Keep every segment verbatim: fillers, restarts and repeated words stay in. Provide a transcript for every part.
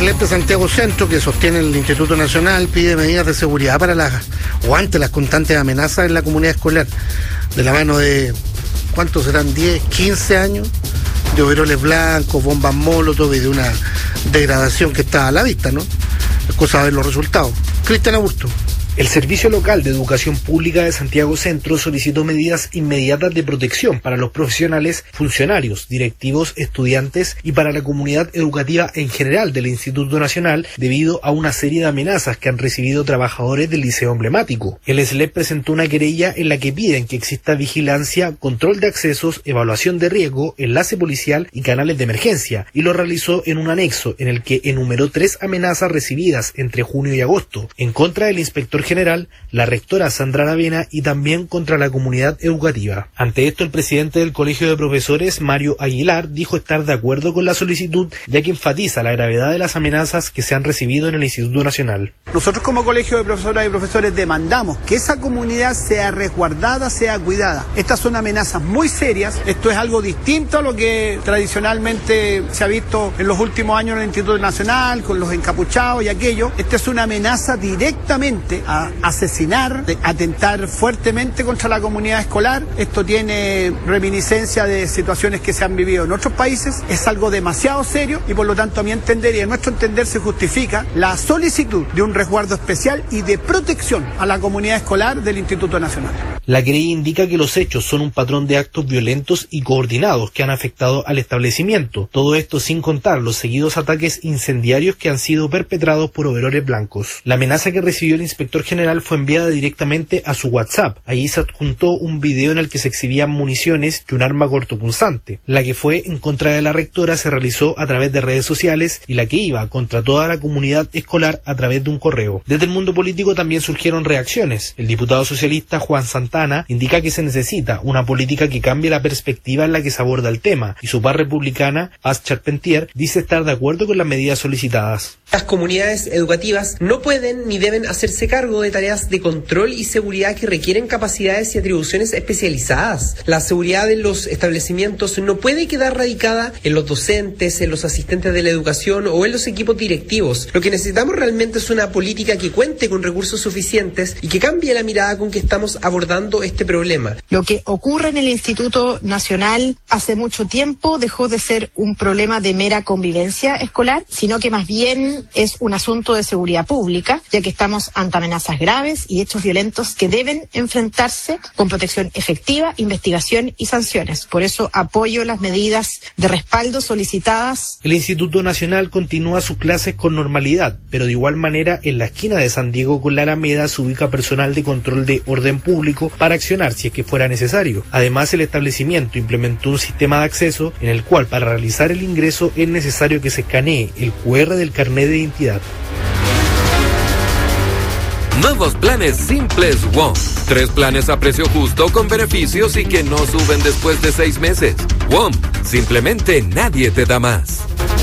S L E P de Santiago Centro, que sostiene el Instituto Nacional, pide medidas de seguridad para las, o ante las constantes amenazas en la comunidad escolar, de la mano de, ¿cuántos serán? diez, quince años de overoles blancos, bombas molotov y de una degradación que está a la vista, ¿no? Es cosa de ver los resultados. Cristian Augusto. El Servicio Local de Educación Pública de Santiago Centro solicitó medidas inmediatas de protección para los profesionales, funcionarios, directivos, estudiantes y para la comunidad educativa en general del Instituto Nacional debido a una serie de amenazas que han recibido trabajadores del liceo emblemático. El S L E P presentó una querella en la que piden que exista vigilancia, control de accesos, evaluación de riesgo, enlace policial y canales de emergencia, y lo realizó en un anexo en el que enumeró tres amenazas recibidas entre junio y agosto en contra del inspector general, la rectora Sandra Aravena y también contra la comunidad educativa. Ante esto, el presidente del Colegio de Profesores, Mario Aguilar, dijo estar de acuerdo con la solicitud, ya que enfatiza la gravedad de las amenazas que se han recibido en el Instituto Nacional. Nosotros como Colegio de Profesoras y Profesores demandamos que esa comunidad sea resguardada, sea cuidada. Estas son amenazas muy serias, esto es algo distinto a lo que tradicionalmente se ha visto en los últimos años en el Instituto Nacional, con los encapuchados y aquello. Esta es una amenaza directamente a asesinar, de atentar fuertemente contra la comunidad escolar. Esto tiene reminiscencia de situaciones que se han vivido en otros países. Es algo demasiado serio y por lo tanto a mi entender y a nuestro entender se justifica la solicitud de un resguardo especial y de protección a la comunidad escolar del Instituto Nacional. La querella indica que los hechos son un patrón de actos violentos y coordinados que han afectado al establecimiento. Todo esto sin contar los seguidos ataques incendiarios que han sido perpetrados por overoles blancos. La amenaza que recibió el inspector general fue enviada directamente a su WhatsApp. Allí se adjuntó un video en el que se exhibían municiones y un arma cortopunzante. La que fue en contra de la rectora se realizó a través de redes sociales y la que iba contra toda la comunidad escolar a través de un correo. Desde el mundo político también surgieron reacciones. El diputado socialista Juan Santana indica que se necesita una política que cambie la perspectiva en la que se aborda el tema, y su par republicana, Paz Charpentier, dice estar de acuerdo con las medidas solicitadas. Las comunidades educativas no pueden ni deben hacerse cargo de tareas de control y seguridad que requieren capacidades y atribuciones especializadas. La seguridad en los establecimientos no puede quedar radicada en los docentes, en los asistentes de la educación o en los equipos directivos. Lo que necesitamos realmente es una política que cuente con recursos suficientes y que cambie la mirada con que estamos abordando este problema. Lo que ocurre en el Instituto Nacional hace mucho tiempo dejó de ser un problema de mera convivencia escolar, sino que más bien es un asunto de seguridad pública, ya que estamos ante amenazas graves y hechos violentos que deben enfrentarse con protección efectiva, investigación y sanciones. Por eso apoyo las medidas de respaldo solicitadas. El Instituto Nacional continúa sus clases con normalidad, pero de igual manera en la esquina de San Diego con la Alameda se ubica personal de control de orden público para accionar si es que fuera necesario. Además, el establecimiento implementó un sistema de acceso en el cual para realizar el ingreso es necesario que se escanee el cu erre del carnet de identidad. Nuevos planes simples WOM. Tres planes a precio justo con beneficios y que no suben después de seis meses. WOM, simplemente nadie te da más.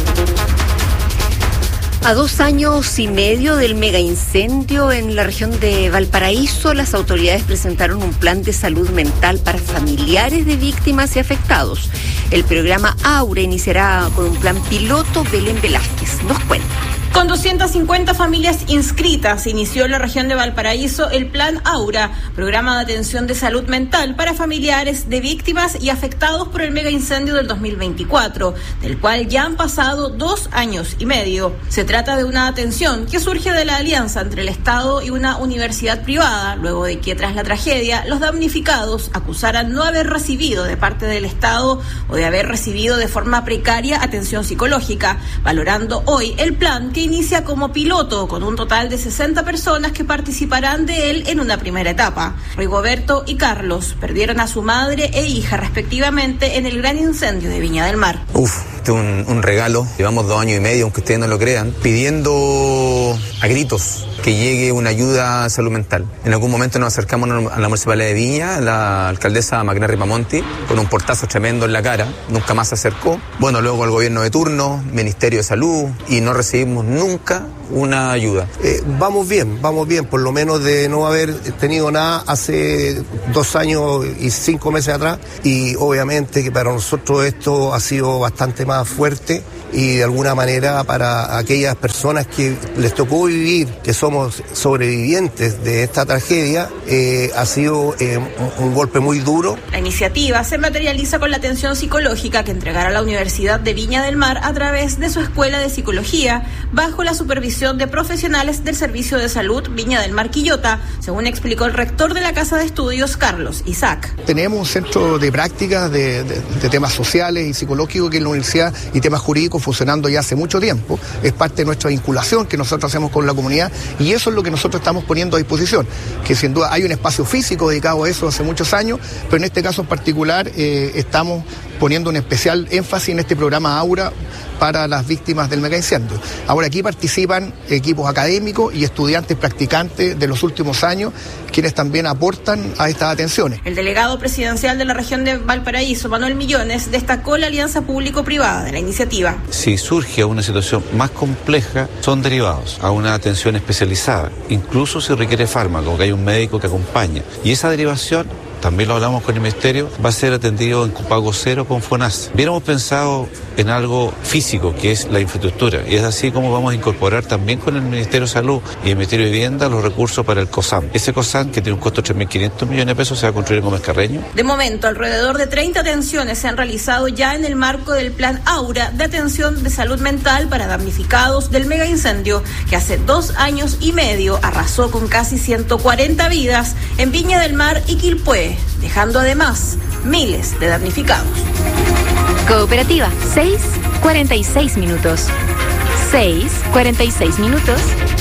A dos años y medio del mega incendio en la región de Valparaíso, las autoridades presentaron un plan de salud mental para familiares de víctimas y afectados. El programa Aura iniciará con un plan piloto. Belén Velázquez nos cuenta. Con doscientas cincuenta familias inscritas, inició en la región de Valparaíso el Plan Aura, programa de atención de salud mental para familiares de víctimas y afectados por el mega incendio del dos mil veinticuatro, del cual ya han pasado dos años y medio. Se trata de una atención que surge de la alianza entre el Estado y una universidad privada, luego de que tras la tragedia los damnificados acusaran no haber recibido de parte del Estado o de haber recibido de forma precaria atención psicológica, valorando hoy el plan que inicia como piloto con un total de sesenta personas que participarán de él en una primera etapa. Rigoberto y Carlos perdieron a su madre e hija respectivamente en el gran incendio de Viña del Mar. Uf, este es un, un regalo. Llevamos dos años y medio, aunque ustedes no lo crean, pidiendo a gritos que llegue una ayuda a salud mental. En algún momento nos acercamos a la municipalidad de Viña, la alcaldesa Magna Ripamonti, con un portazo tremendo en la cara, nunca más se acercó. Bueno, luego el gobierno de turno, Ministerio de Salud, y no recibimos nunca una ayuda. Eh, vamos bien, vamos bien, por lo menos de no haber tenido nada hace dos años y cinco meses atrás, y obviamente que para nosotros esto ha sido bastante más fuerte y de alguna manera para aquellas personas que les tocó vivir, que somos sobrevivientes de esta tragedia, eh, ha sido eh, un, un golpe muy duro. La iniciativa se materializa con la atención psicológica que entregará la Universidad de Viña del Mar a través de su Escuela de Psicología, bajo la supervisión de profesionales del Servicio de Salud Viña del Mar Quillota, según explicó el rector de la Casa de Estudios, Carlos Isaac. Tenemos un centro de prácticas de, de, de temas sociales y psicológicos que en la universidad y temas jurídicos funcionando ya hace mucho tiempo. Es parte de nuestra vinculación que nosotros hacemos con la comunidad y eso es lo que nosotros estamos poniendo a disposición, que sin duda hay un espacio físico dedicado a eso hace muchos años, pero en este caso en particular eh, estamos poniendo un especial énfasis en este programa Aura para las víctimas del megaincendio. Ahora aquí participan equipos académicos y estudiantes practicantes de los últimos años, quienes también aportan a estas atenciones. El delegado presidencial de la región de Valparaíso, Manuel Millones, destacó la alianza público-privada de la iniciativa. Si surge una situación más compleja, son derivados a una atención especializada, incluso si requiere fármaco, que hay un médico que acompaña. Y esa derivación, también lo hablamos con el Ministerio, va a ser atendido en copago cero con FONASA. Hubiéramos pensado en algo físico, que es la infraestructura, y es así como vamos a incorporar también con el Ministerio de Salud y el Ministerio de Vivienda los recursos para el COSAM. Ese COSAM, que tiene un costo de tres mil quinientos millones de pesos, se va a construir en Gómez Carreño. De momento, alrededor de treinta atenciones se han realizado ya en el marco del Plan Aura de atención de salud mental para damnificados del megaincendio que hace dos años y medio arrasó con casi ciento cuarenta vidas en Viña del Mar y Quilpué, dejando además miles de damnificados. Cooperativa, seis cuarenta y seis minutos. seis cuarenta y seis minutos.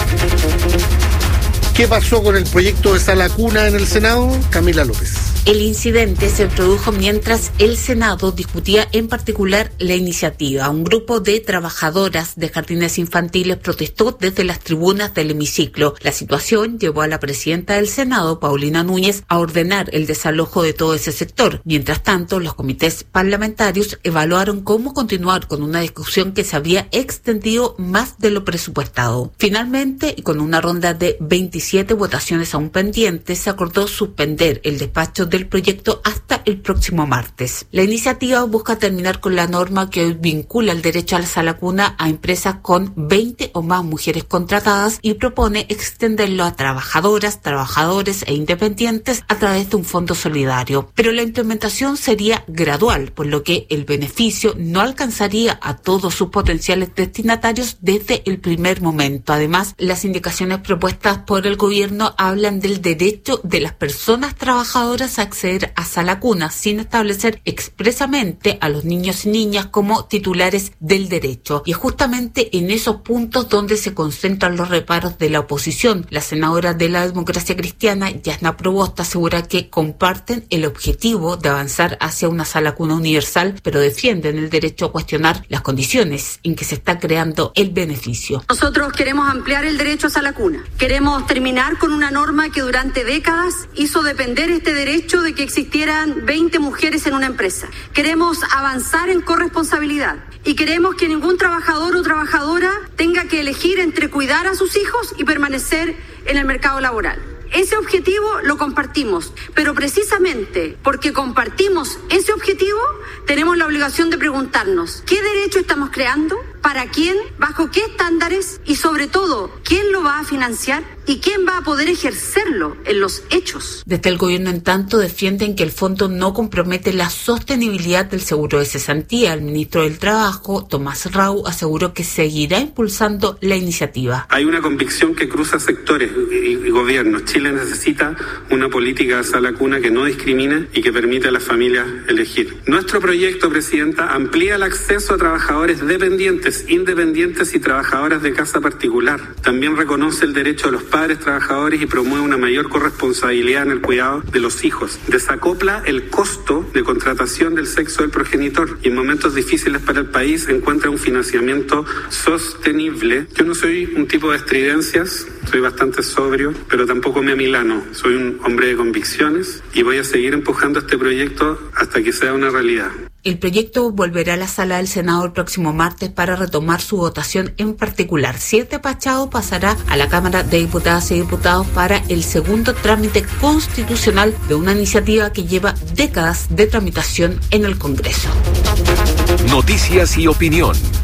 ¿Qué pasó con el proyecto de Sala Cuna en el Senado? Camila López. El incidente se produjo mientras el Senado discutía en particular la iniciativa. Un grupo de trabajadoras de jardines infantiles protestó desde las tribunas del hemiciclo. La situación llevó a la presidenta del Senado, Paulina Núñez, a ordenar el desalojo de todo ese sector. Mientras tanto, los comités parlamentarios evaluaron cómo continuar con una discusión que se había extendido más de lo presupuestado. Finalmente, y con una ronda de veintisiete votaciones aún pendientes, se acordó suspender el despacho del proyecto hasta el próximo martes. La iniciativa busca terminar con la norma que hoy vincula el derecho a la sala cuna a empresas con veinte o más mujeres contratadas y propone extenderlo a trabajadoras, trabajadores e independientes a través de un fondo solidario. Pero la implementación sería gradual, por lo que el beneficio no alcanzaría a todos sus potenciales destinatarios desde el primer momento. Además, las indicaciones propuestas por el gobierno hablan del derecho de las personas trabajadoras a acceder a sala cuna sin establecer expresamente a los niños y niñas como titulares del derecho. Y es justamente en esos puntos donde se concentran los reparos de la oposición. La senadora de la Democracia Cristiana, Yasna Proboste, asegura que comparten el objetivo de avanzar hacia una sala cuna universal, pero defienden el derecho a cuestionar las condiciones en que se está creando el beneficio. Nosotros queremos ampliar el derecho a sala cuna. Queremos terminar con una norma que durante décadas hizo depender este derecho de que existieran veinte mujeres en una empresa. Queremos avanzar en corresponsabilidad y queremos que ningún trabajador o trabajadora tenga que elegir entre cuidar a sus hijos y permanecer en el mercado laboral. Ese objetivo lo compartimos, pero precisamente porque compartimos ese objetivo, tenemos la obligación de preguntarnos ¿qué derecho estamos creando? ¿Para quién? ¿Bajo qué estándares? Y sobre todo, ¿quién lo va a financiar? ¿Y quién va a poder ejercerlo en los hechos? Desde el gobierno, en tanto, defienden que el fondo no compromete la sostenibilidad del seguro de cesantía. El ministro del Trabajo, Tomás Rau, aseguró que seguirá impulsando la iniciativa. Hay una convicción que cruza sectores y, y gobiernos. Chile necesita una política de sala cuna que no discrimine y que permite a las familias elegir. Nuestro proyecto, Presidenta, amplía el acceso a trabajadores dependientes, independientes y trabajadoras de casa particular. También reconoce el derecho a los padres trabajadores y promueve una mayor corresponsabilidad en el cuidado de los hijos. Desacopla el costo de contratación del sexo del progenitor y en momentos difíciles para el país encuentra un financiamiento sostenible. Yo no soy un tipo de estridencias, soy bastante sobrio, pero tampoco me amilano. Soy un hombre de convicciones y voy a seguir empujando este proyecto hasta que sea una realidad. El proyecto volverá a la sala del Senado el próximo martes para retomar su votación en particular. Si es despachado, pasará a la Cámara de Diputadas y Diputados para el segundo trámite constitucional de una iniciativa que lleva décadas de tramitación en el Congreso. Noticias y opinión.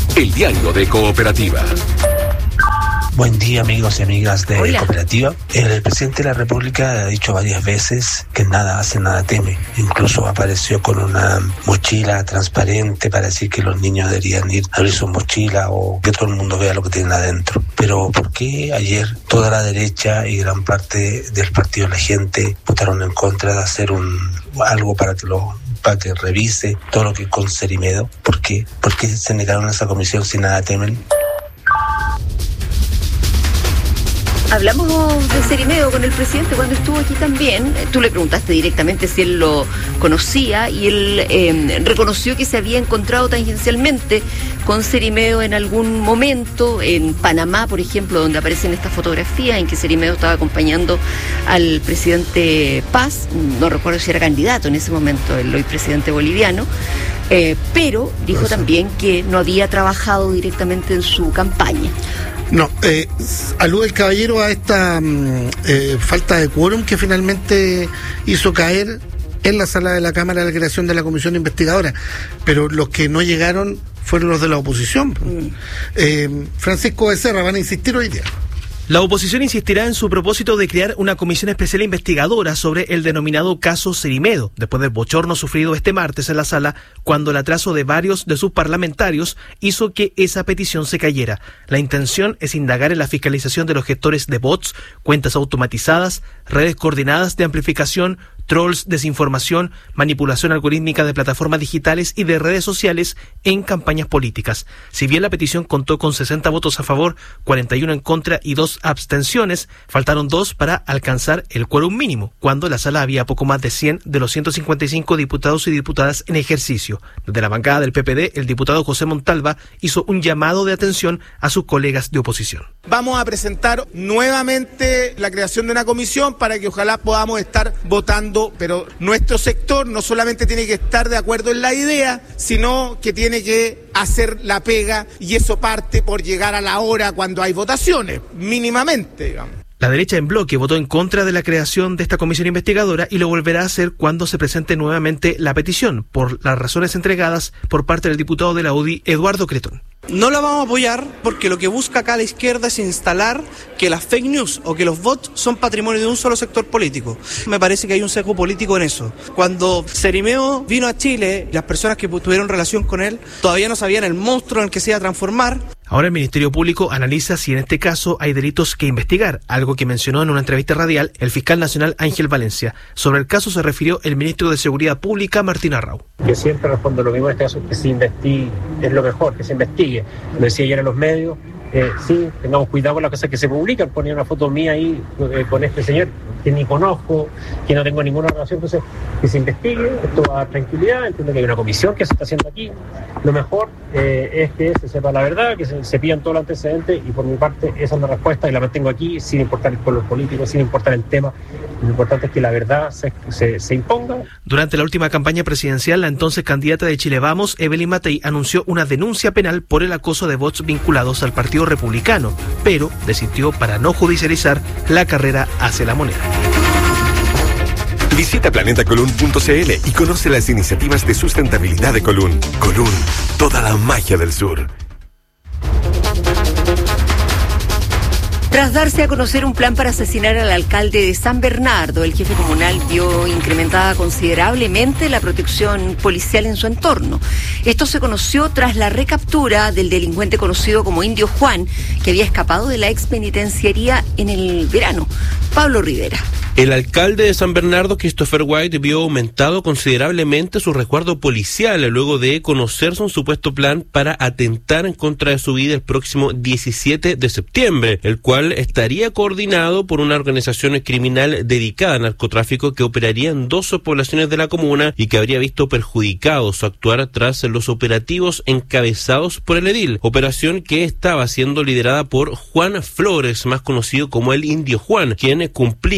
el diario de Cooperativa. Buen día, amigos y amigas de Hola. Cooperativa. El presidente de la República ha dicho varias veces que nada hace, nada teme. Incluso apareció con una mochila transparente para decir que los niños deberían ir a abrir su mochila o que todo el mundo vea lo que tienen adentro. Pero ¿por qué ayer toda la derecha y gran parte del partido de la gente votaron en contra de hacer un algo para que lo para que revise todo lo que con Cerimedo? ¿Por qué? ¿Por qué se negaron a esa comisión si nada temen? Hablamos de Cerimedo con el presidente cuando estuvo aquí también. Tú le preguntaste directamente si él lo conocía y él eh, reconoció que se había encontrado tangencialmente con Cerimedo en algún momento, en Panamá, por ejemplo, donde aparecen estas fotografías en que Cerimedo estaba acompañando al presidente Paz. No recuerdo si era candidato en ese momento, el hoy presidente boliviano. Eh, pero dijo también que no había trabajado directamente en su campaña. No, eh, alude el caballero a esta mm, eh, falta de quórum que finalmente hizo caer en la sala de la Cámara la creación de la comisión investigadora, pero los que no llegaron fueron los de la oposición. Mm. Eh, Francisco Becerra, van a insistir hoy día. La oposición insistirá en su propósito de crear una comisión especial investigadora sobre el denominado caso Cerimedo, después del bochorno sufrido este martes en la sala, cuando el atraso de varios de sus parlamentarios hizo que esa petición se cayera. La intención es indagar en la fiscalización de los gestores de bots, cuentas automatizadas, redes coordinadas de amplificación, trolls, desinformación, manipulación algorítmica de plataformas digitales y de redes sociales en campañas políticas. Si bien la petición contó con sesenta votos a favor, cuarenta y uno en contra y dos abstenciones, faltaron dos para alcanzar el quórum mínimo, cuando la sala había poco más de cien de los ciento cincuenta y cinco diputados y diputadas en ejercicio. Desde la bancada del P P D, el diputado José Montalva hizo un llamado de atención a sus colegas de oposición. Vamos a presentar nuevamente la creación de una comisión para que ojalá podamos estar votando, pero nuestro sector no solamente tiene que estar de acuerdo en la idea, sino que tiene que hacer la pega, y eso parte por llegar a la hora cuando hay votaciones, mínimamente, digamos. La derecha en bloque votó en contra de la creación de esta comisión investigadora y lo volverá a hacer cuando se presente nuevamente la petición, por las razones entregadas por parte del diputado de la U D I, Eduardo Cretón. No la vamos a apoyar porque lo que busca acá la izquierda es instalar que las fake news o que los bots son patrimonio de un solo sector político. Me parece que hay un sesgo político en eso. Cuando Cerimedo vino a Chile, las personas que tuvieron relación con él todavía no sabían el monstruo en el que se iba a transformar. Ahora el Ministerio Público analiza si en este caso hay delitos que investigar, algo que mencionó en una entrevista radial el fiscal nacional Ángel Valencia. Sobre el caso se refirió el ministro de Seguridad Pública, Martín Arrau. Yo siempre respondo lo mismo en este caso, que se investigue, es lo mejor, que se investigue. Lo decía ayer en los medios, eh, sí, tengamos cuidado con las cosas que se publican. Ponía una foto mía ahí eh, con este señor que ni conozco, que no tengo ninguna relación, entonces que se investigue, esto va a dar tranquilidad. Entiendo que hay una comisión que se está haciendo aquí. Lo mejor eh, es que se sepa la verdad, que se, se pidan todos los antecedentes, y por mi parte esa es la respuesta y la mantengo aquí sin importar el color político, sin importar el tema. Lo importante es que la verdad se, se, se imponga. Durante la última campaña presidencial, la entonces candidata de Chile Vamos, Evelyn Matei, anunció una denuncia penal por el acoso de bots vinculados al Partido Republicano, pero desistió para no judicializar la carrera hacia la moneda. Visita planeta colún punto c l y conoce las iniciativas de sustentabilidad de Colún. Colún, toda la magia del sur. Tras darse a conocer un plan para asesinar al alcalde de San Bernardo, el jefe comunal vio incrementada considerablemente la protección policial en su entorno. Esto se conoció tras la recaptura del delincuente conocido como Indio Juan, que había escapado de la expenitenciaría en el verano. Pablo Rivera. El alcalde de San Bernardo, Christopher White, vio aumentado considerablemente su resguardo policial luego de conocerse un supuesto plan para atentar en contra de su vida el próximo diecisiete de septiembre, el cual estaría coordinado por una organización criminal dedicada al narcotráfico que operaría en dos poblaciones de la comuna y que habría visto perjudicado su actuar tras los operativos encabezados por el edil, operación que estaba siendo liderada por Juan Flores, más conocido como el Indio Juan, quien cumplía cadena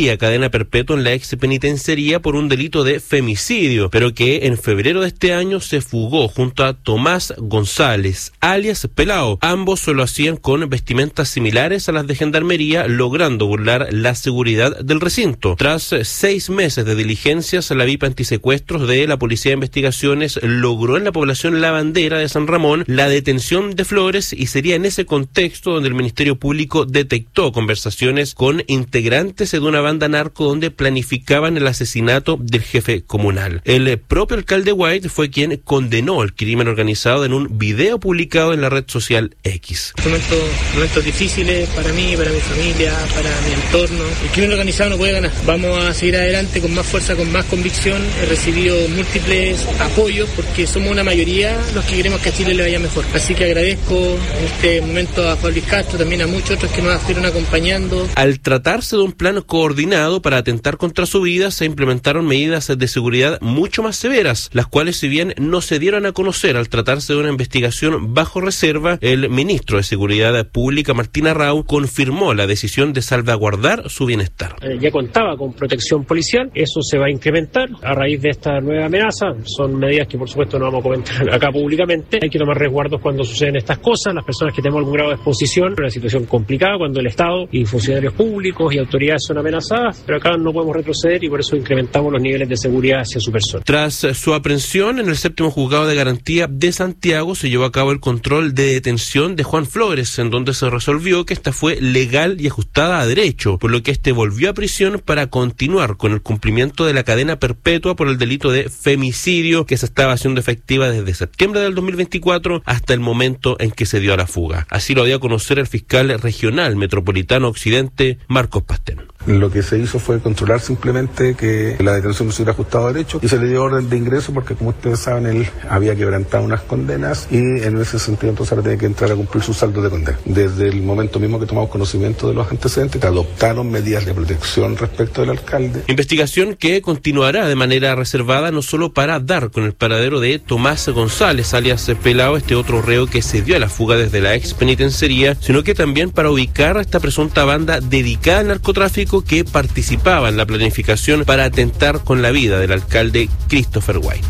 perpetua en la ex penitenciaría por un delito de femicidio, pero que en febrero de este año se fugó junto a Tomás González, alias Pelao. Ambos lo hacían con vestimentas similares a las de Gendarmería, logrando burlar la seguridad del recinto. Tras seis meses de diligencias, la V I P antisecuestros de la Policía de Investigaciones logró en la población La Bandera de San Ramón la detención de Flores, y sería en ese contexto donde el Ministerio Público detectó conversaciones con integrantes de una banda narco donde planificaban el asesinato del jefe comunal. El propio alcalde White fue quien condenó el crimen organizado en un video publicado en la red social X. Momentos, momentos difíciles para mí, para mi familia, para mi entorno. El crimen organizado no puede ganar. Vamos a seguir adelante con más fuerza, con más convicción. He recibido múltiples apoyos porque somos una mayoría los que queremos que a Chile le vaya mejor. Así que agradezco en este momento a Juan Luis Castro, también a muchos otros que nos estuvieron acompañando. Al tratarse de un plan coordinado para atentar contra su vida, se implementaron medidas de seguridad mucho más severas, las cuales, si bien no se dieron a conocer al tratarse de una investigación bajo reserva, el ministro de Seguridad Pública, Martín Arrau, confirmó la decisión de salvaguardar su bienestar. Eh, ya contaba con protección policial, eso se va a incrementar a raíz de esta nueva amenaza. Son medidas que por supuesto no vamos a comentar acá públicamente. Hay que tomar resguardos cuando suceden estas cosas. Las personas que tenemos algún grado de exposición, una situación complicada cuando el Estado y funcionarios públicos y autoridades son amenazadas, pero acá no podemos retroceder y por eso incrementamos los niveles de seguridad hacia su persona. Tras su aprehensión en el séptimo juzgado de garantía de Santiago, se llevó a cabo el control de detención de Juan Flores, en donde se resolvió que esta fue legal y ajustada a derecho, por lo que este volvió a prisión para continuar con el cumplimiento de la cadena perpetua por el delito de femicidio que se estaba haciendo efectiva desde septiembre del dos mil veinticuatro hasta el momento en que se dio a la fuga. Así lo dio a conocer el fiscal regional metropolitano Occidente, Marcos Pastén. Lo que se hizo fue controlar simplemente que la detención no se hubiera ajustado a derecho y se le dio orden de ingreso porque, como ustedes saben, él había quebrantado unas condenas y en ese sentido entonces ahora tiene que entrar a cumplir su saldo de condena. Desde el momento mismo que tomamos conocimiento de los antecedentes, adoptaron medidas de protección respecto del alcalde. Investigación que continuará de manera reservada no solo para dar con el paradero de Tomás González, alias Pelao, este otro reo que se dio a la fuga desde la ex penitenciaría, sino que también para ubicar a esta presunta banda dedicada al narcotráfico que participaba en la planificación para atentar con la vida del alcalde Christopher White.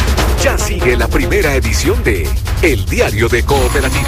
Ya sigue la primera edición de El Diario de Cooperativa.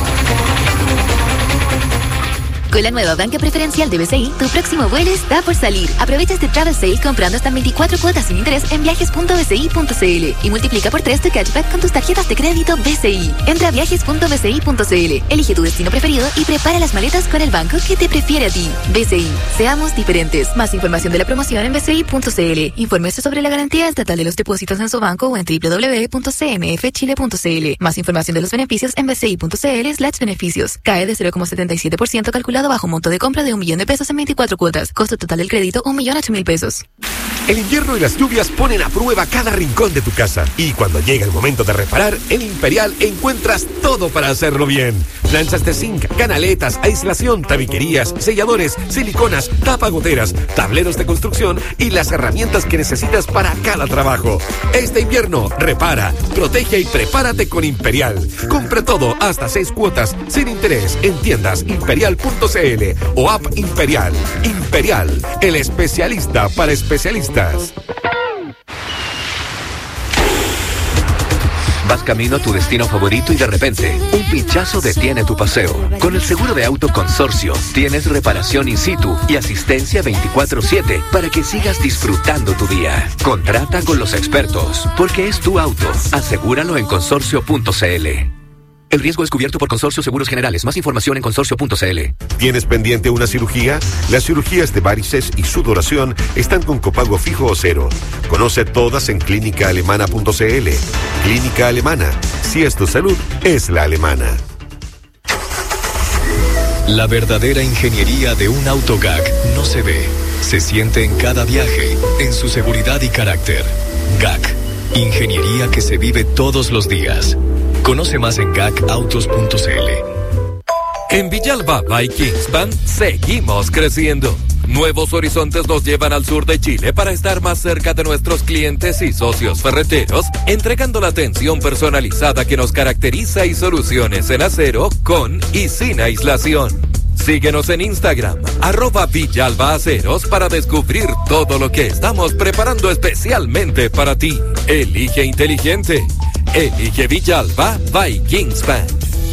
Con la nueva banca preferencial de B C I, tu próximo vuelo está por salir. Aprovecha este travel sale comprando hasta veinticuatro cuotas sin interés en viajes punto b c i punto c l y multiplica por tres tu cashback con tus tarjetas de crédito B C I. Entra a viajes punto b c i punto c l, elige tu destino preferido y prepara las maletas con el banco que te prefiere a ti. B C I, seamos diferentes. Más información de la promoción en b c i punto c l. Infórmese sobre la garantía estatal de los depósitos en su banco o en w w w punto c m f chile punto c l. Más información de los beneficios en b c i punto c l slash beneficios. Cae de cero coma setenta y siete por ciento calculado bajo monto de compra de un millón de pesos en veinticuatro cuotas. Costo total del crédito, un millón ocho mil pesos. El invierno y las lluvias ponen a prueba cada rincón de tu casa. Y cuando llega el momento de reparar, en Imperial encuentras todo para hacerlo bien. Planchas de zinc, canaletas, aislación, tabiquerías, selladores, siliconas, tapagoteras, tableros de construcción y las herramientas que necesitas para cada trabajo. Este invierno, repara, protege y prepárate con Imperial. Compra todo hasta seis cuotas sin interés en tiendas imperial punto c l o app Imperial. Imperial, el especialista para especialistas. Vas camino a tu destino favorito y de repente, un pinchazo detiene tu paseo. Con el seguro de auto Consorcio, tienes reparación in situ y asistencia veinticuatro siete para que sigas disfrutando tu día. Contrata con los expertos, porque es tu auto. Asegúralo en consorcio punto c l. El riesgo es cubierto por Consorcio Seguros Generales. Más información en consorcio punto c l. ¿Tienes pendiente una cirugía? Las cirugías de varices y sudoración están con copago fijo o cero. Conoce todas en clínica alemana punto c l. Clínica Alemana. Si es tu salud, es la alemana. La verdadera ingeniería de un auto G A C no se ve. Se siente en cada viaje, en su seguridad y carácter. G A C. Ingeniería que se vive todos los días. Conoce más en gac autos punto c l. En Villalba by Kingspan seguimos creciendo. Nuevos horizontes nos llevan al sur de Chile para estar más cerca de nuestros clientes y socios ferreteros, entregando la atención personalizada que nos caracteriza y soluciones en acero con y sin aislación. Síguenos en Instagram, arroba Villalba Aceros, para descubrir todo lo que estamos preparando especialmente para ti. Elige inteligente. Elige Villalba by Kingspan.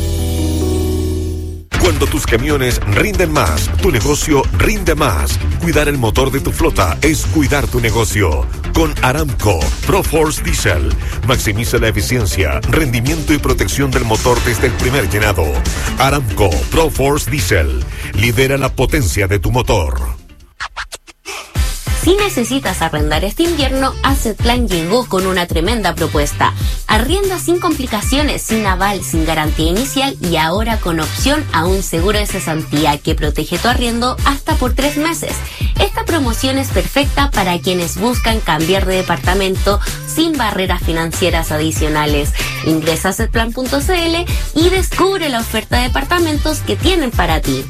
Cuando tus camiones rinden más, tu negocio rinde más. Cuidar el motor de tu flota es cuidar tu negocio. Con Aramco ProForce Diesel, maximiza la eficiencia, rendimiento y protección del motor desde el primer llenado. Aramco ProForce Diesel, lidera la potencia de tu motor. Si necesitas arrendar este invierno, Asset Plan llegó con una tremenda propuesta. Arrienda sin complicaciones, sin aval, sin garantía inicial y ahora con opción a un seguro de cesantía que protege tu arriendo hasta por tres meses. Esta promoción es perfecta para quienes buscan cambiar de departamento sin barreras financieras adicionales. Ingresa a asset plan punto c l y descubre la oferta de departamentos que tienen para ti.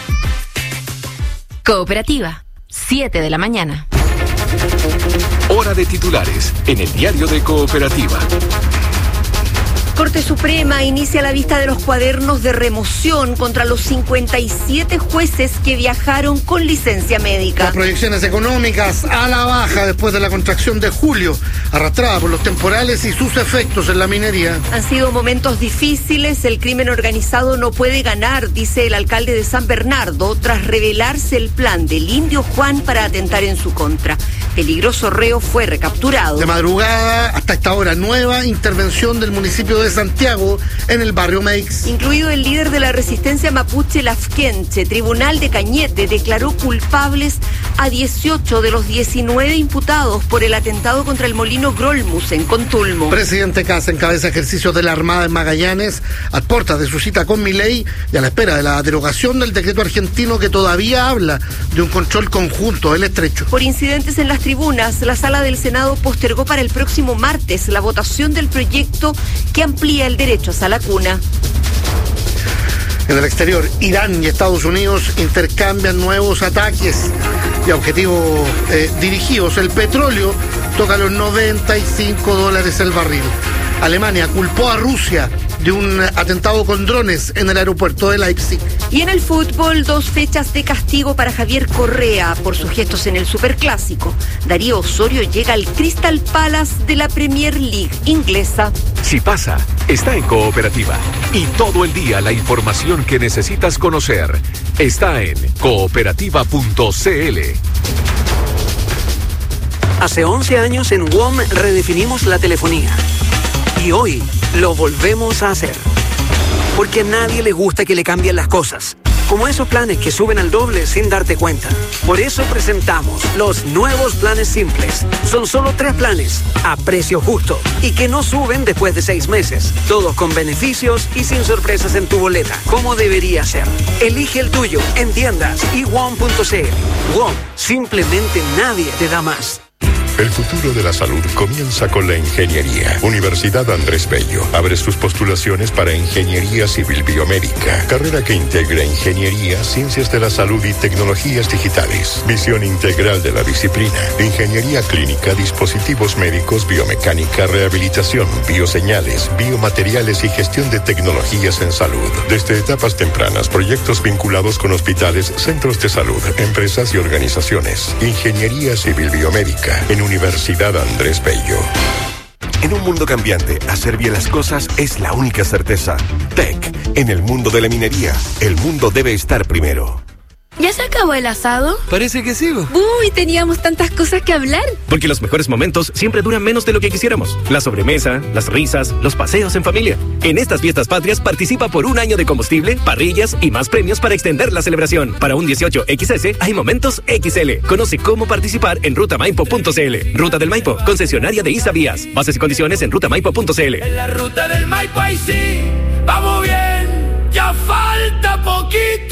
Cooperativa. siete de la mañana. Hora de titulares en el diario de Cooperativa. Corte Suprema inicia la vista de los cuadernos de remoción contra los cincuenta y siete jueces que viajaron con licencia médica. Las proyecciones económicas a la baja después de la contracción de julio, arrastrada por los temporales y sus efectos en la minería. Han sido momentos difíciles, el crimen organizado no puede ganar, dice el alcalde de San Bernardo, tras revelarse el plan del Indio Juan para atentar en su contra. Peligroso reo fue recapturado. De madrugada hasta esta hora, nueva intervención del municipio de Santiago en el barrio Meix. Incluido el líder de la resistencia mapuche Lafkenche, Tribunal de Cañete declaró culpables a dieciocho de los diecinueve imputados por el atentado contra el molino Grolmus en Contulmo. Presidente Kast encabeza ejercicios de la Armada en Magallanes, a puertas de su cita con Milei y a la espera de la derogación del decreto argentino que todavía habla de un control conjunto del estrecho. Por incidentes en las tribunas, la Sala del Senado postergó para el próximo martes la votación del proyecto que amplía el derecho a sala cuna. En el exterior, Irán y Estados Unidos intercambian nuevos ataques y objetivos eh, dirigidos. El petróleo toca los noventa y cinco dólares el barril. Alemania culpó a Rusia de un atentado con drones en el aeropuerto de Leipzig. Y en el fútbol, dos fechas de castigo para Javier Correa por sus gestos en el Superclásico. Darío Osorio llega al Crystal Palace de la Premier League inglesa. Si pasa, está en Cooperativa. Y todo el día la información que necesitas conocer está en cooperativa punto c l. Hace once años en W O M redefinimos la telefonía. Y hoy lo volvemos a hacer. Porque a nadie le gusta que le cambien las cosas. Como esos planes que suben al doble sin darte cuenta. Por eso presentamos los nuevos planes simples. Son solo tres planes, a precio justo. Y que no suben después de seis meses. Todos con beneficios y sin sorpresas en tu boleta. Como debería ser. Elige el tuyo en tiendas y w o m punto c l. W O M, simplemente nadie te da más. El futuro de la salud comienza con la ingeniería. Universidad Andrés Bello abre sus postulaciones para Ingeniería Civil Biomédica, carrera que integra ingeniería, ciencias de la salud y tecnologías digitales. Visión integral de la disciplina. Ingeniería clínica, dispositivos médicos, biomecánica, rehabilitación, bioseñales, biomateriales y gestión de tecnologías en salud. Desde etapas tempranas, proyectos vinculados con hospitales, centros de salud, empresas y organizaciones. Ingeniería Civil Biomédica en Universidad Andrés Bello. En un mundo cambiante, hacer bien las cosas es la única certeza. Tech, en el mundo de la minería, el mundo debe estar primero. ¿Ya se acabó el asado? Parece que sí. Uy, teníamos tantas cosas que hablar. Porque los mejores momentos siempre duran menos de lo que quisiéramos. La sobremesa, las risas, los paseos en familia. En estas fiestas patrias participa por un año de combustible, parrillas y más premios para extender la celebración. Para un dieciocho equis ese hay momentos equis ele. Conoce cómo participar en ruta maipo punto c l. Ruta del Maipo, concesionaria de ISA Vías. Bases y condiciones en ruta maipo punto c l. En la ruta del Maipo ahí sí, vamos bien, ya falta poquito.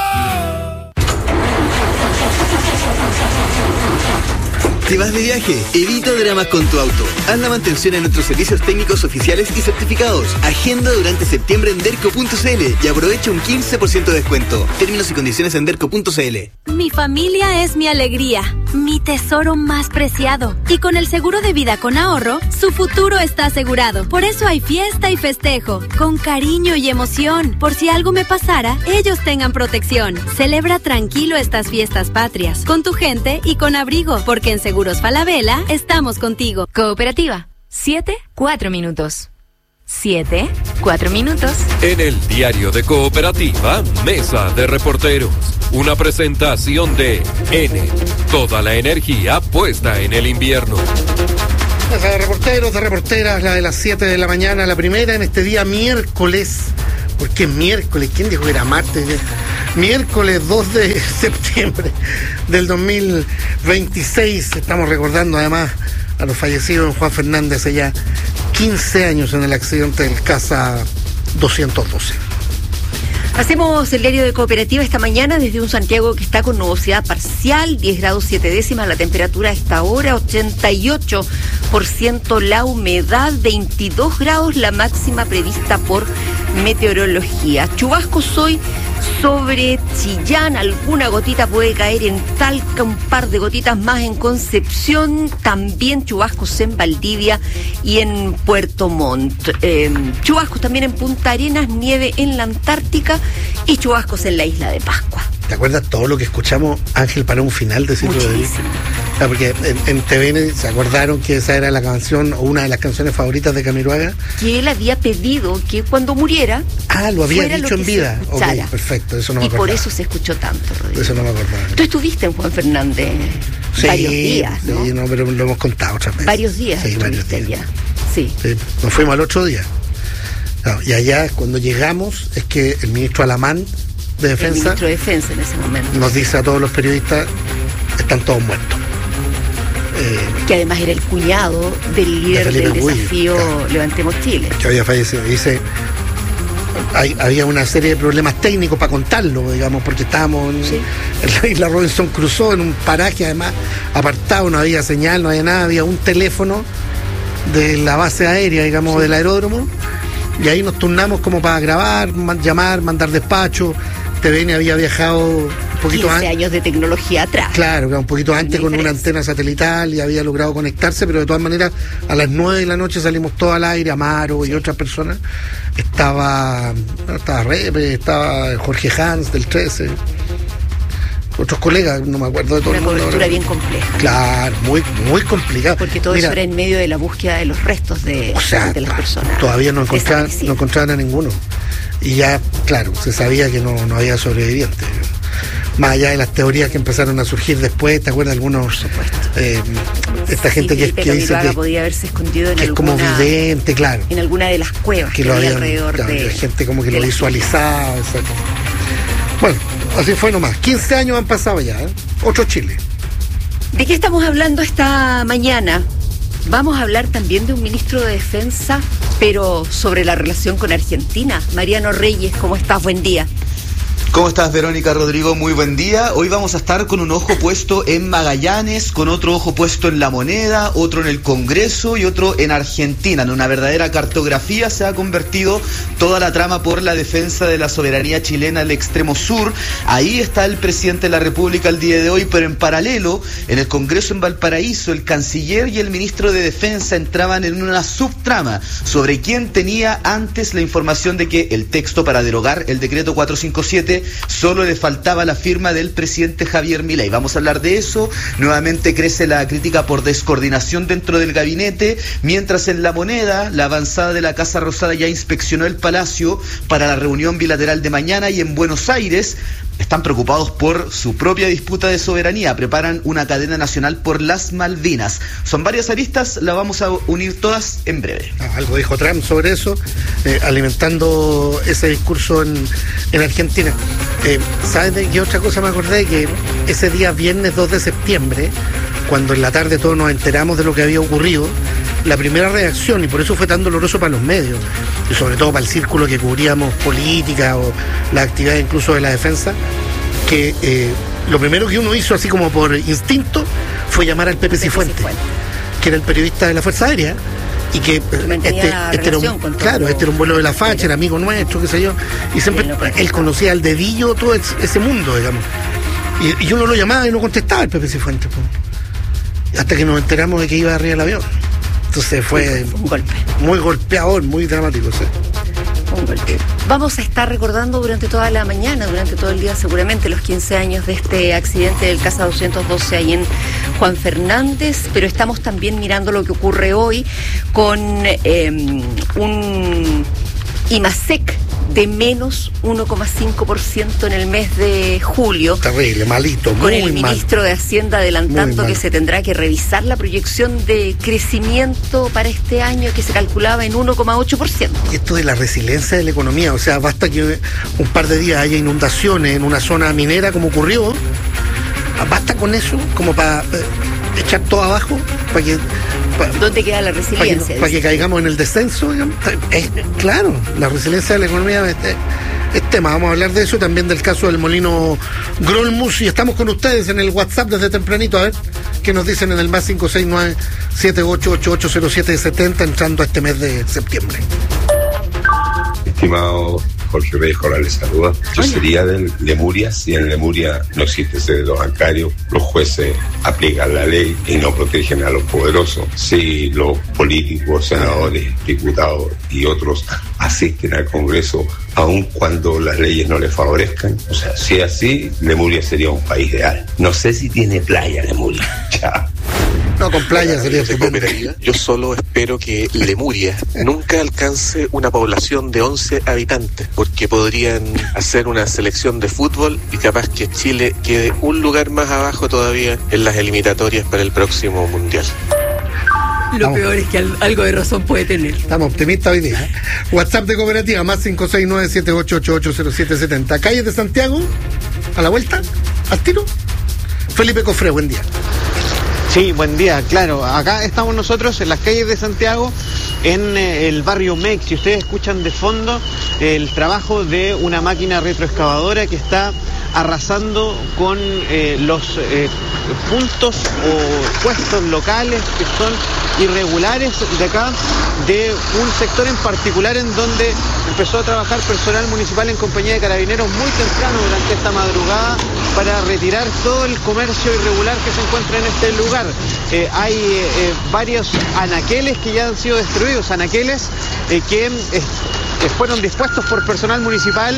¿Te vas de viaje? Evita dramas con tu auto. Haz la mantención en nuestros servicios técnicos oficiales y certificados. Agenda durante septiembre en derco punto c l y aprovecha un quince por ciento de descuento. Términos y condiciones en derco punto c l. Mi familia es mi alegría. mi tesoro más preciado. Y con el seguro de vida con ahorro, su futuro está asegurado. Por eso hay fiesta y festejo, con cariño y emoción. Por si algo me pasara, ellos tengan protección. Celebra tranquilo estas fiestas patrias, con tu gente y con abrigo, porque en Seguros Falabella estamos contigo. Cooperativa, siete, cuatro minutos. Siete, cuatro minutos. En el diario de Cooperativa, Mesa de Reporteros. Una presentación de N. Toda la energía puesta en el invierno. Mesa de reporteros, de reporteras, la de las siete de la mañana, la primera en este día miércoles. ¿Por qué miércoles? ¿Quién dijo que era martes? Miércoles dos de septiembre del dos mil veintiséis. Estamos recordando además a los fallecidos en Juan Fernández hace ya quince años en el accidente del Casa doscientos doce. Hacemos el diario de Cooperativa esta mañana desde un Santiago que está con nubosidad parcial, diez grados siete décimas, la temperatura a esta hora, ochenta y ocho por ciento la humedad, veintidós grados la máxima prevista por meteorología. Chubascos hoy sobre Chillán, alguna gotita puede caer en Talca, un par de gotitas más en Concepción, también chubascos en Valdivia y en Puerto Montt. Eh, chubascos también en Punta Arenas, nieve en la Antártica y chubascos en la isla de Pascua. ¿Te acuerdas todo lo que escuchamos, Ángel, para un final de Ciclo de Vida? Ah, porque en, en T V N se acordaron que esa era la canción o una de las canciones favoritas de Camiroaga. Que él había pedido que cuando muriera. Ah, lo había dicho en vida. Ok, perfecto, eso no me Y acordaba. por eso se escuchó tanto, Rodrigo. Eso no me acordaba. Tú estuviste en Juan Fernández sí, varios días, ¿no? Sí, no, pero lo hemos contado otras veces. Varios días sí, estuviste varios días. allá. Sí. sí. Nos fuimos al otro día. No, y allá, cuando llegamos, es que el ministro Alamán de Defensa. El ministro de Defensa en ese momento. Nos dice a todos los periodistas, están todos muertos. Eh, que además era el cuñado del líder de del desafío claro, Levantemos Chile. Que había fallecido. Dice, hay, había una serie de problemas técnicos para contarlo, digamos, porque estábamos en, sí. en la isla Robinson Crusoe, en un paraje además apartado, no había señal, no había nada, había un teléfono de la base aérea, digamos, sí. del aeródromo, y ahí nos turnamos como para grabar, man, llamar, mandar despacho. T V N había viajado un poquito antes. años de tecnología atrás. Claro, un poquito antes con una antena satelital y había logrado conectarse, pero de todas maneras a las nueve de la noche salimos todos al aire, Amaro sí. y otras personas. Estaba, estaba Repe, estaba Jorge Hans del trece, otros colegas, no me acuerdo de todo una el mundo. Una cobertura bien compleja. Claro, muy, muy complicado. Porque todo Mira, eso era en medio de la búsqueda de los restos de, o sea, de las personas. Todavía no encontraban, no encontraban a ninguno. Y ya, claro, se sabía que no, no había sobrevivientes. Más allá de las teorías que empezaron a surgir después, ¿te acuerdas? Algunos. Eh, esta sí, gente que, que dice que. podía haberse escondido en que alguna, es como vidente, claro. En alguna de las cuevas que, que lo había habían, alrededor claro, de. gente como que lo visualizaba. Exacto. Bueno, así fue nomás. quince años han pasado ya, ¿eh? Otro Chile. ¿De qué estamos hablando esta mañana? Vamos a hablar también de un ministro de Defensa, pero sobre la relación con Argentina. Mariano Reyes, ¿cómo estás? Buen día. ¿Cómo estás, Verónica, Rodrigo? Muy buen día. Hoy vamos a estar con un ojo puesto en Magallanes, con otro ojo puesto en La Moneda, otro en el Congreso y otro en Argentina. En una verdadera cartografía se ha convertido toda la trama por la defensa de la soberanía chilena al extremo sur. Ahí está el presidente de la República el día de hoy, pero en paralelo, en el Congreso en Valparaíso, el canciller y el ministro de Defensa entraban en una subtrama sobre quién tenía antes la información de que el texto para derogar el decreto cuatrocientos cincuenta y siete solo le faltaba la firma del presidente Javier Milei. Vamos a hablar de eso. Nuevamente crece la crítica por descoordinación dentro del gabinete, mientras en La Moneda, la avanzada de la Casa Rosada ya inspeccionó el Palacio para la reunión bilateral de mañana, y en Buenos Aires están preocupados por su propia disputa de soberanía. Preparan una cadena nacional por las Malvinas. Son varias aristas, las vamos a unir todas en breve. Ah, algo dijo Trump sobre eso, eh, alimentando ese discurso en, en Argentina. Eh, ¿Sabes de qué otra cosa me acordé? Que ese día viernes dos de septiembre, cuando en la tarde todos nos enteramos de lo que había ocurrido, la primera reacción, y por eso fue tan doloroso para los medios, y sobre todo para el círculo que cubríamos política o la actividad incluso de la defensa, que eh, lo primero que uno hizo así como por instinto fue llamar al Pepe Cifuentes, que era el periodista de la Fuerza Aérea, y que este, este era un, claro, este era un vuelo de la facha, era amigo nuestro, qué sé yo, y siempre él conocía al dedillo todo ese mundo, digamos. Y, y uno lo llamaba y no contestaba el Pepe Cifuentes, pues. hasta que nos enteramos de que iba arriba del avión. Entonces fue un golpe. Muy golpeador, muy dramático, sí. Un golpe. Vamos a estar recordando durante toda la mañana, durante todo el día seguramente, los quince años de este accidente del Casa doscientos doce ahí en Juan Fernández, pero estamos también mirando lo que ocurre hoy con eh, un IMASEC de menos uno coma cinco por ciento en el mes de julio. Terrible, malito, muy mal. Con el mal. ministro de Hacienda adelantando que se tendrá que revisar la proyección de crecimiento para este año, que se calculaba en uno coma ocho por ciento. Y esto de la resiliencia de la economía, o sea, basta que un par de días haya inundaciones en una zona minera como ocurrió, basta con eso como para eh, echar todo abajo, para que... Pa, ¿Dónde queda la resiliencia? Para que, pa que caigamos en el descenso, digamos. Es, claro, la resiliencia de la economía es, es tema. Vamos a hablar de eso, también del caso del molino Grolmus, y estamos con ustedes en el WhatsApp desde tempranito, a ver qué nos dicen en el más cinco seis nueve siete ocho ocho ocho cero siete siete cero entrando a este mes de septiembre. Estimado Jorge Reyes, les saluda. Yo Hola. sería de Lemuria. Si en Lemuria no existe ese dedo bancario, los jueces aplican la ley y no protegen a los poderosos. Si los políticos, senadores, diputados y otros asisten al Congreso aun cuando las leyes no les favorezcan, o sea, si es así, Lemuria sería un país ideal. No sé si tiene playa Lemuria. Chao. No, con playa sería estupendo. Yo solo espero que Lemuria nunca alcance una población de once habitantes, porque podrían hacer una selección de fútbol y capaz que Chile quede un lugar más abajo todavía en las eliminatorias para el próximo Mundial. Lo Vamos. peor es que algo de razón puede tener. Estamos optimistas hoy día. WhatsApp de Cooperativa, más cinco seis nueve siete ocho ocho ocho cero siete siete cero. Calles de Santiago, a la vuelta, al tiro. Felipe Cofré, buen día. Sí, buen día. Claro, acá estamos nosotros en las calles de Santiago, en eh, el barrio Mex. Si ustedes escuchan de fondo el trabajo de una máquina retroexcavadora que está arrasando con eh, los eh, puntos o puestos locales que son irregulares de acá, de un sector en particular en donde empezó a trabajar personal municipal en compañía de carabineros muy temprano durante esta madrugada para retirar todo el comercio irregular que se encuentra en este lugar. Eh, hay eh, varios anaqueles que ya han sido destruidos, anaqueles eh, que... Eh, que fueron dispuestos por personal municipal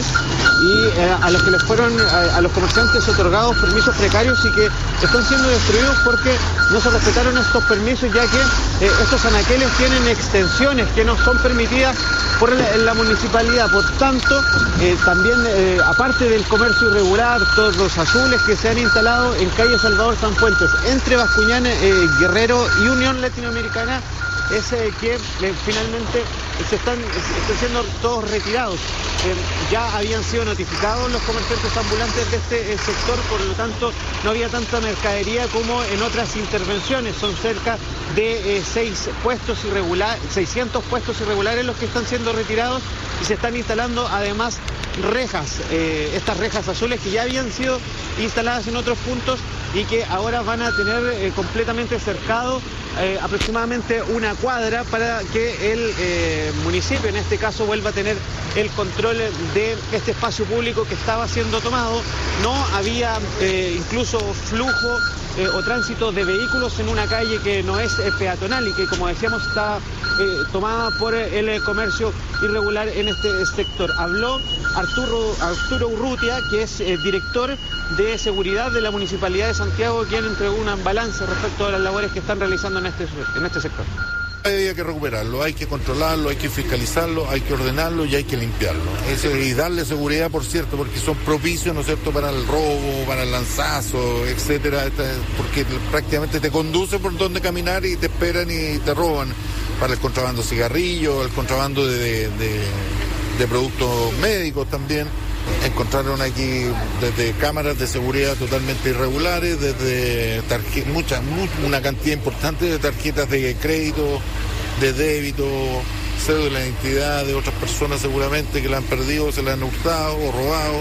y eh, a los que les fueron a, a los comerciantes otorgados permisos precarios y que están siendo destruidos porque no se respetaron estos permisos, ya que eh, estos anaqueles tienen extensiones que no son permitidas por la, la municipalidad. Por tanto, eh, también eh, aparte del comercio irregular, todos los azules que se han instalado en calle Salvador Sanfuentes entre Bascuñán, eh, Guerrero y Unión Latinoamericana, es eh, que eh, finalmente se están, están siendo todos retirados. Eh, ya habían sido notificados los comerciantes ambulantes de este eh, sector, por lo tanto no había tanta mercadería como en otras intervenciones. Son cerca de eh, seis puestos irregulares, seiscientos puestos irregulares los que están siendo retirados y se están instalando además rejas, eh, estas rejas azules que ya habían sido instaladas en otros puntos y que ahora van a tener eh, completamente cercado eh, aproximadamente una cuadra para que el eh, municipio en este caso vuelva a tener el control de este espacio público que estaba siendo tomado. No había eh, incluso flujo eh, o tránsito de vehículos en una calle que no es eh, peatonal y que, como decíamos, está eh, tomada por eh, el comercio irregular en este sector. Habló Arturo, Arturo Urrutia, que es eh, director de seguridad de la Municipalidad de Santiago, quien entregó un balance respecto a las labores que están realizando en este, en este sector. Hay que recuperarlo, hay que controlarlo, hay que fiscalizarlo, hay que ordenarlo y hay que limpiarlo. Eso, y darle seguridad, por cierto, porque son propicios, ¿no es cierto?, para el robo, para el lanzazo, etcétera, porque prácticamente te conducen por donde caminar y te esperan y te roban. Para el contrabando de cigarrillos, el contrabando de, de, de, de productos médicos también. Encontraron aquí desde cámaras de seguridad totalmente irregulares, desde tarje- mucha, mu- una cantidad importante de tarjetas de crédito, de débito, cédula de identidad de otras personas seguramente que la han perdido, se la han hurtado o robado,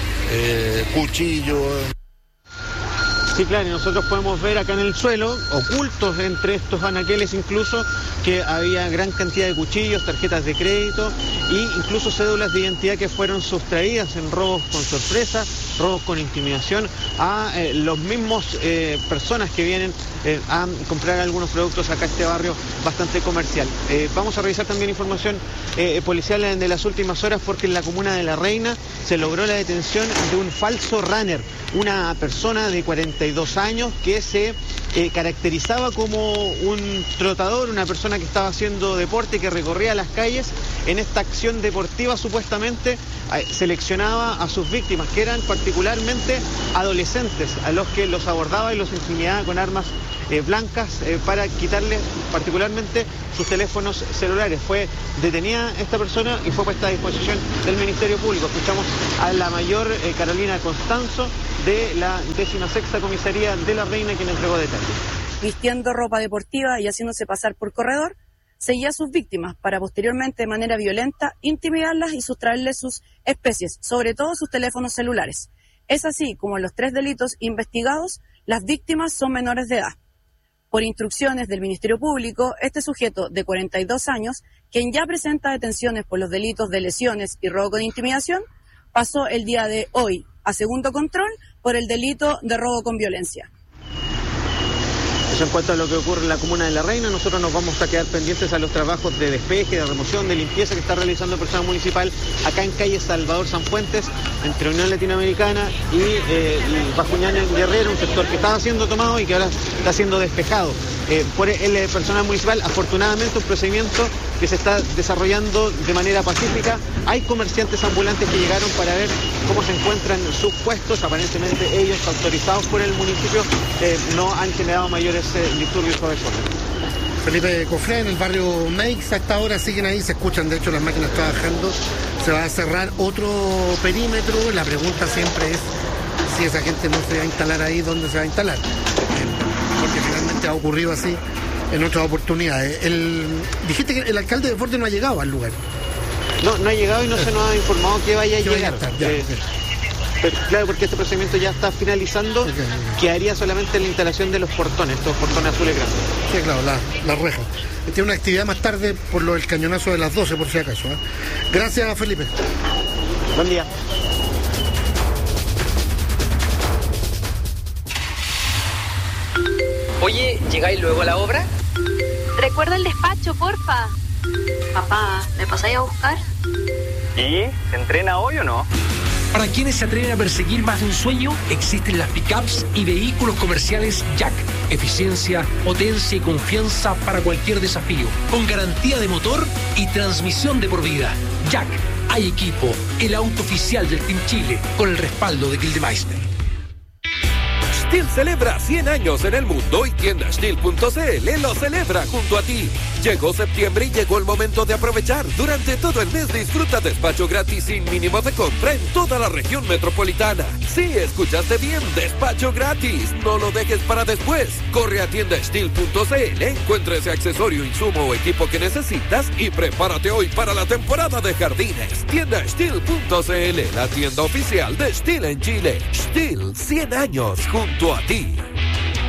eh, cuchillos. Sí, claro, y nosotros podemos ver acá en el suelo, ocultos entre estos anaqueles incluso, que había gran cantidad de cuchillos, tarjetas de crédito e incluso cédulas de identidad que fueron sustraídas en robos con sorpresa, robos con intimidación a eh, los mismos eh, personas que vienen eh, a comprar algunos productos acá a este barrio bastante comercial. Eh, vamos a revisar también información eh, policial de las últimas horas, porque en la comuna de La Reina se logró la detención de un falso runner, una persona de cuarenta y dos años que se eh, caracterizaba como un trotador, una persona que estaba haciendo deporte, que recorría las calles. En esta acción deportiva supuestamente eh, seleccionaba a sus víctimas, que eran particularmente adolescentes, a los que los abordaba y los intimidaba con armas eh, blancas eh, para quitarles particularmente sus teléfonos celulares. Fue detenida esta persona y fue puesta a disposición del Ministerio Público. Escuchamos a la mayor eh, Carolina Constanzo de la décima sexta comisaría de La Reina, quien entregó detalles. Vistiendo ropa deportiva y haciéndose pasar por corredor, seguía a sus víctimas para posteriormente, de manera violenta, intimidarlas y sustraerles sus especies, sobre todo sus teléfonos celulares. Es así como en los tres delitos investigados, las víctimas son menores de edad. Por instrucciones del Ministerio Público, este sujeto de cuarenta y dos años, quien ya presenta detenciones por los delitos de lesiones y robo con intimidación, pasó el día de hoy a segundo control por el delito de robo con violencia. Eso en cuanto a lo que ocurre en la comuna de La Reina. Nosotros nos vamos a quedar pendientes a los trabajos de despeje, de remoción, de limpieza que está realizando el personal municipal acá en calle Salvador Sanfuentes, entre Unión Latinoamericana y, eh, y Bascuñán en Guerrero, un sector que estaba siendo tomado y que ahora está siendo despejado eh, por el eh, personal municipal. Afortunadamente un procedimiento que se está desarrollando de manera pacífica. Hay comerciantes ambulantes que llegaron para ver cómo se encuentran sus puestos. Aparentemente ellos, autorizados por el municipio, eh, no han generado mayores eh, disturbios o desorden. Felipe Cofré, en el barrio Meix, a esta hora siguen ahí, se escuchan de hecho las máquinas trabajando. Se va a cerrar otro perímetro. La pregunta siempre es si esa gente no se va a instalar ahí, ¿dónde se va a instalar? Porque finalmente ha ocurrido así en otras oportunidades. El, dijiste que el alcalde de Forte no ha llegado al lugar. No, no ha llegado y no se nos ha informado que vaya a que llegar. Vaya a estar, ya, eh, pero, claro, porque este procedimiento ya está finalizando. Okay. Quedaría solamente la instalación de los portones, estos portones azules grandes. Sí, claro, la, la reja. Tiene una actividad más tarde por lo del cañonazo de las doce, por si acaso. ¿eh? Gracias, Felipe. Buen día. Oye, ¿llegáis luego a la obra? Recuerda el despacho, porfa. Papá, ¿me pasáis a buscar? ¿Y? ¿Se entrena hoy o no? Para quienes se atreven a perseguir más de un sueño, existen las pickups y vehículos comerciales Jack. Eficiencia, potencia y confianza para cualquier desafío. Con garantía de motor y transmisión de por vida. Jack, hay equipo, el auto oficial del Team Chile, con el respaldo de Gildemeister. Stihl celebra cien años en el mundo y tienda Stihl punto c l lo celebra junto a ti. Llegó septiembre y llegó el momento de aprovechar. Durante todo el mes disfruta despacho gratis sin mínimo de compra en toda la región metropolitana. Sí, escuchaste bien, despacho gratis. No lo dejes para después. Corre a tienda Stihl punto c l, encuentra ese accesorio, insumo o equipo que necesitas y prepárate hoy para la temporada de jardines. Tienda Stihl punto c l, la tienda oficial de Stihl en Chile. Stihl, cien años junto a ti.